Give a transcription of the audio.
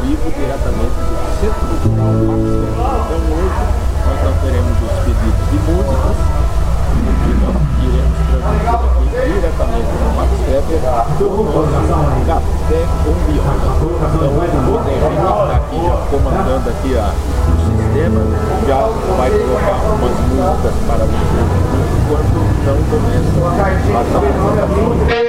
vivo diretamente do Centro Cultural Max Weber. Então hoje nós não teremos os pedidos de músicas e nós iremos transmitir aqui diretamente do Max Weber o nosso Café com Viola. Então hoje o Rodrigo está aqui já comandando aqui o sistema, já vai colocar umas músicas para vocês enquanto não começa a apresentação.